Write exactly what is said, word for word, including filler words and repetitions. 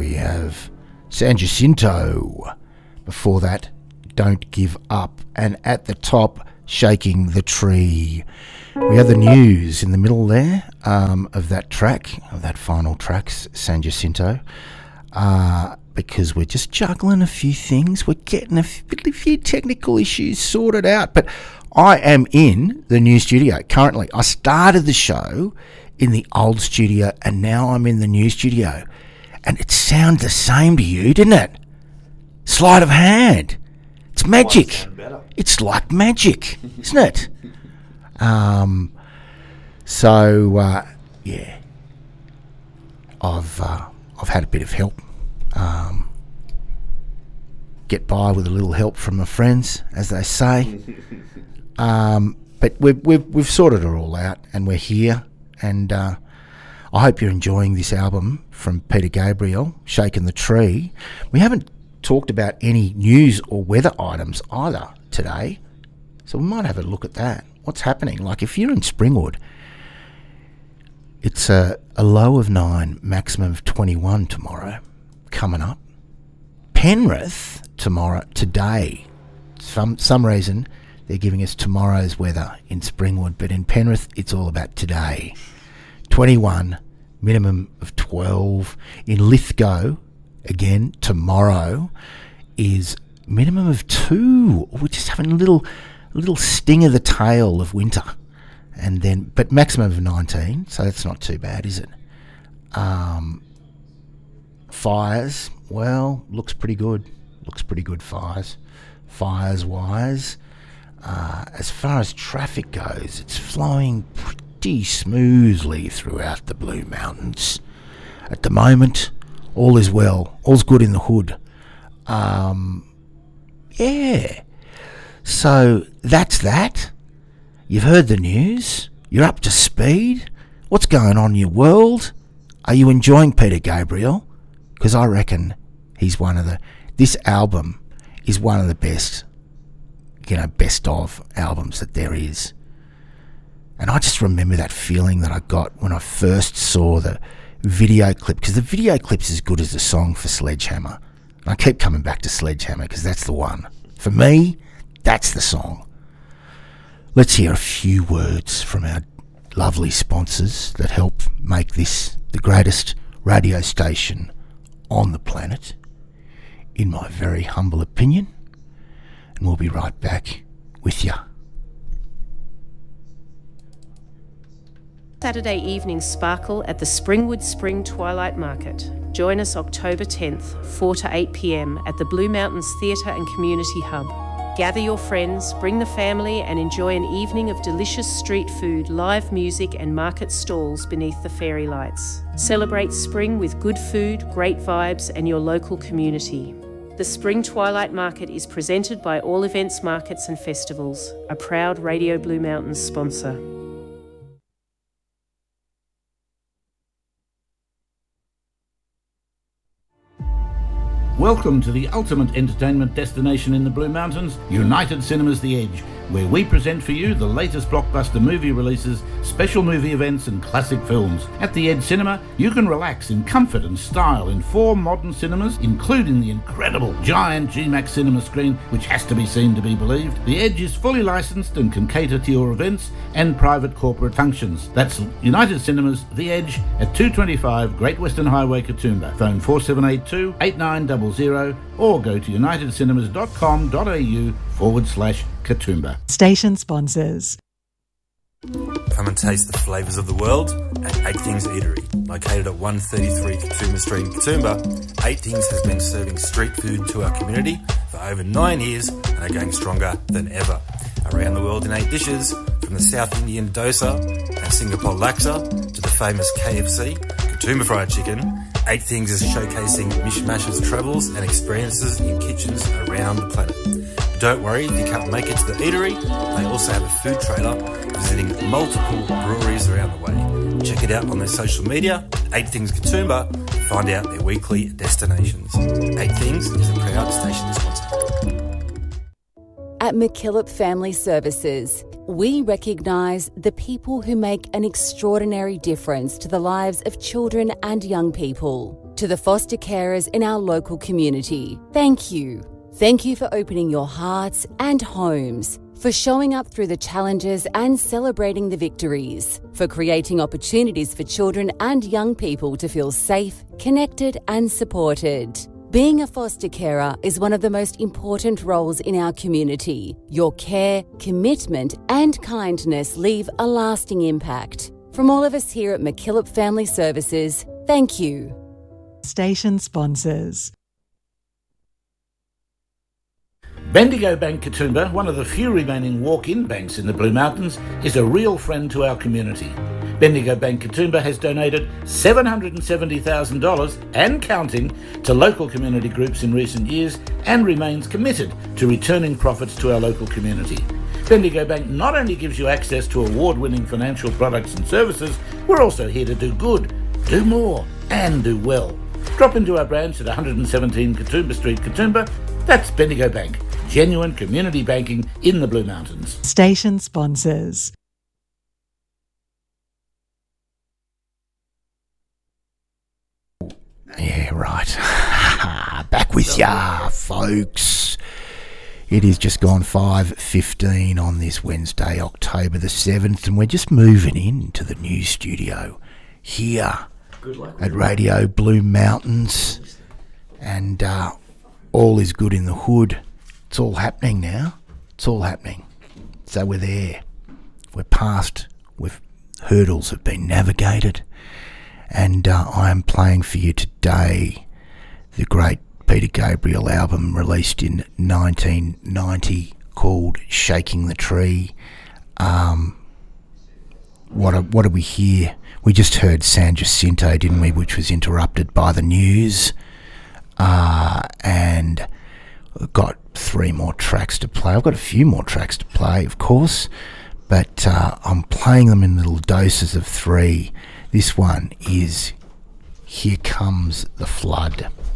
we have San Jacinto. Before that, Don't Give Up. And at the top, Shaking the Tree. We have the news in the middle there um, of that track, of that final track, San Jacinto. Uh, because we're just juggling a few things. We're getting a few, a few technical issues sorted out. But I am in the new studio currently. I started the show in the old studio and now I'm in the new studio. And it sounds the same to you, didn't it? Sleight of hand. It's magic. It's like magic, isn't it? Um, so, uh, yeah. I've, uh, I've had a bit of help. Um, get by with a little help from my friends, as they say. Um, but we've, we've, we've sorted it all out and we're here. And uh, I hope you're enjoying this album from Peter Gabriel, Shaking the Tree. We haven't talked about any news or weather items either today. So we might have a look at that. What's happening? Like if you're in Springwood, it's a, a low of nine, maximum of twenty-one tomorrow. Coming up. Penrith tomorrow, today, some some reason they're giving us tomorrow's weather in Springwood, but in Penrith it's all about today. twenty-one, minimum of twelve. In Lithgow, again, tomorrow is minimum of two. We're just having a little little sting of the tail of winter. And then, but maximum of nineteen, so that's not too bad, is it? Um... Fires, well, looks pretty good. Looks pretty good, fires. Fires-wise, uh, as far as traffic goes, it's flowing pretty smoothly throughout the Blue Mountains. At the moment, all is well. All's good in the hood. Um, yeah. So, that's that. You've heard the news. You're up to speed. What's going on in your world? Are you enjoying Peter Gabriel? Because I reckon he's one of the... This album is one of the best, you know, best of albums that there is. And I just remember that feeling that I got when I first saw the video clip. Because the video clip's as good as the song for Sledgehammer. And I keep coming back to Sledgehammer because that's the one. For me, that's the song. Let's hear a few words from our lovely sponsors that help make this the greatest radio station on the planet, in my very humble opinion, and we'll be right back with you. Saturday evening sparkle at the Springwood Spring Twilight Market. Join us October tenth, four to eight p m at the Blue Mountains Theatre and Community Hub. Gather your friends, bring the family and enjoy an evening of delicious street food, live music and market stalls beneath the fairy lights. Celebrate spring with good food, great vibes and your local community. The Spring Twilight Market is presented by All Events Markets and Festivals, a proud Radio Blue Mountains sponsor. Welcome to the ultimate entertainment destination in the Blue Mountains, United Cinemas The Edge, where we present for you the latest blockbuster movie releases, special movie events and classic films. At The Edge Cinema, you can relax in comfort and style in four modern cinemas, including the incredible giant G MAX cinema screen, which has to be seen to be believed. The Edge is fully licensed and can cater to your events and private corporate functions. That's United Cinemas The Edge at two twenty-five Great Western Highway, Katoomba. Phone four seven eight two, eight nine zero zero or go to united cinemas dot com dot a u forward slash Katoomba. Station sponsors. Come and taste the flavours of the world at Eight Things Eatery. Located at one thirty-three Katoomba Street in Katoomba, Eight Things has been serving street food to our community for over nine years and are going stronger than ever. Around the world in eight dishes, from the South Indian dosa and Singapore laksa to the famous K F C, Katoomba Fried Chicken, Eight Things is showcasing Mishmash's travels and experiences in kitchens around the planet. But don't worry if you can't make it to the eatery, they also have a food trailer visiting multiple breweries around the way. Check it out on their social media, Eight Things Katoomba, to find out their weekly destinations. Eight Things is a proud station sponsor. At McKillop Family Services, we recognise the people who make an extraordinary difference to the lives of children and young people. To To the foster carers in our local community, thank you. Thank you for opening your hearts and homes, for showing up through the challenges and celebrating the victories, for creating opportunities for children and young people to feel safe, connected and supported. Being a foster carer is one of the most important roles in our community. Your care, commitment and kindness leave a lasting impact. From all of us here at MacKillop Family Services, thank you. Station sponsors. Bendigo Bank Katoomba, one of the few remaining walk-in banks in the Blue Mountains, is a real friend to our community. Bendigo Bank Katoomba has donated seven hundred seventy thousand dollars and counting to local community groups in recent years and remains committed to returning profits to our local community. Bendigo Bank not only gives you access to award-winning financial products and services, we're also here to do good, do more and do well. Drop into our branch at one hundred seventeen Katoomba Street, Katoomba. That's Bendigo Bank. Genuine community banking in the Blue Mountains. Station sponsors. Yeah, right. Back with ya, folks. It is just gone five fifteen on this Wednesday, October the seventh, and we're just moving into the new studio here at Radio Blue Mountains. And uh, all is good in the hood. It's all happening now. It's all happening. So we're there. We're past. We've, hurdles have been navigated. And uh, I am playing for you today the great Peter Gabriel album released in nineteen ninety called Shaking the Tree. Um, what, a, what did we hear? We just heard San Jacinto, didn't we, which was interrupted by the news. Uh, and I've got three more tracks to play. I've got a few more tracks to play, of course, but uh, I'm playing them in little doses of three. This one is Here Comes the Flood.